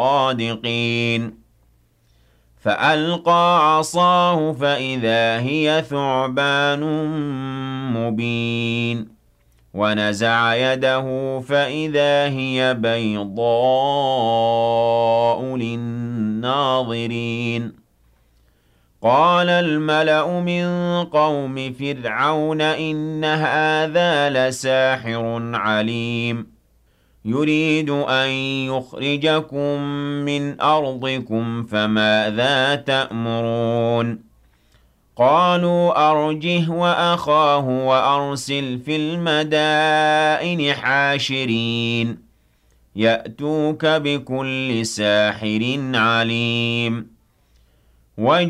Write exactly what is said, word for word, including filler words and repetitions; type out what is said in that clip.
الصادقين فألقى عصاه فإذا هي ثعبان مبين ونزع يده فإذا هي بيضاء للناظرين قال الملأ من قوم فرعون إن هذا لساحر عليم يريد أن يخرجكم من أرضكم فماذا تأمرون قالوا أرجه وأخاه وأرسل في المدائن حاشرين يأتوك بكل ساحر عليم